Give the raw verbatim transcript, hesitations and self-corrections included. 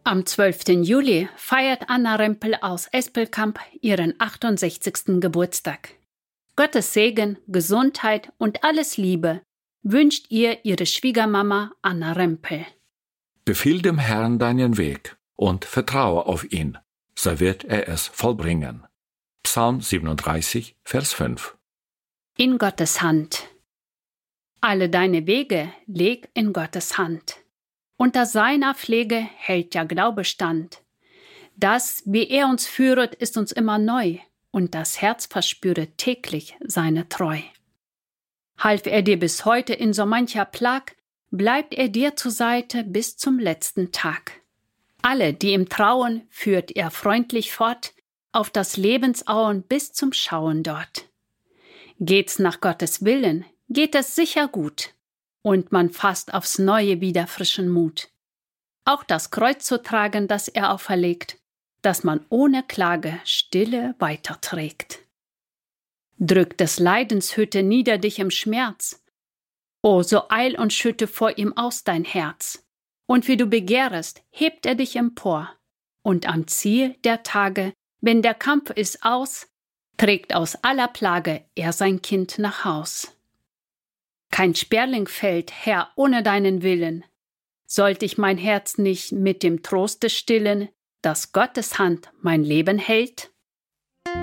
Am zwölften Juli feiert Anna Rempel aus Espelkamp ihren achtundsechzigsten Geburtstag. Gottes Segen, Gesundheit und alles Liebe wünscht ihr ihre Schwiegermama Anna Rempel. Befiehl dem Herrn deinen Weg und vertraue auf ihn, so wird er es vollbringen. Psalm siebenunddreißig, Vers fünf. In Gottes Hand. Alle deine Wege leg in Gottes Hand. Unter seiner Pflege hält der Glaube stand. Das, wie er uns führet, ist uns immer neu, und das Herz verspüret täglich seine Treu. Half er dir bis heute in so mancher Plag, bleibt er dir zur Seite bis zum letzten Tag. Alle, die ihm trauen, führt er freundlich fort, auf das Lebensauen bis zum Schauen dort. Geht's nach Gottes Willen, geht es sicher gut, und man fasst aufs Neue wieder frischen Mut. Auch das Kreuz zu tragen, das er auferlegt, das man ohne Klage stille weiterträgt. Drückt des Leidens Hütte nieder dich im Schmerz, o so eil und schütte vor ihm aus dein Herz, und wie du begehrest, hebt er dich empor, und am Ziel der Tage, wenn der Kampf ist aus, trägt aus aller Plage er sein Kind nach Haus. Kein Sperling fällt, Herr, ohne deinen Willen. Sollte ich mein Herz nicht mit dem Troste stillen, dass Gottes Hand mein Leben hält?